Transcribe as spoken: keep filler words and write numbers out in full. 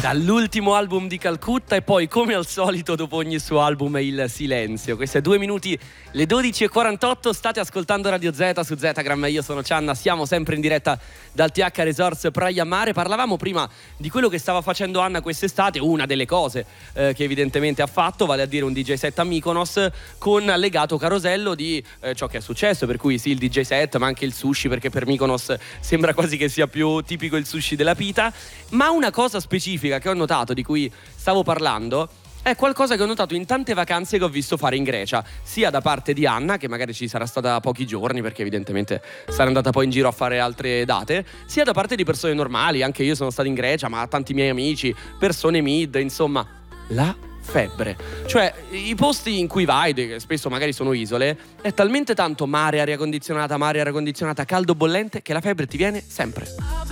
Dall'ultimo album di Calcutta e poi, come al solito, dopo ogni suo album, il silenzio. Queste due minuti, le dodici e quarantotto, state ascoltando Radio Z su Zetagram. Io sono Cianna, siamo sempre in diretta dal T H Resorts Praia Mare. Parlavamo prima di quello che stava facendo Anna quest'estate, una delle cose eh, che evidentemente ha fatto, vale a dire un D J set a Mykonos con allegato carosello di eh, ciò che è successo, per cui sì, il D J set, ma anche il sushi, perché per Mykonos sembra quasi che sia più tipico il sushi della pita. Ma una cosa specifica che ho notato, di cui stavo parlando, è qualcosa che ho notato in tante vacanze che ho visto fare in Grecia, sia da parte di Anna, che magari ci sarà stata pochi giorni perché evidentemente sarà andata poi in giro a fare altre date, sia da parte di persone normali. Anche io sono stato in Grecia, ma tanti miei amici, persone mid, insomma, la febbre. Cioè, i posti in cui vai, che spesso magari sono isole, è talmente tanto mare, aria condizionata, mare, aria condizionata, caldo bollente, che la febbre ti viene sempre.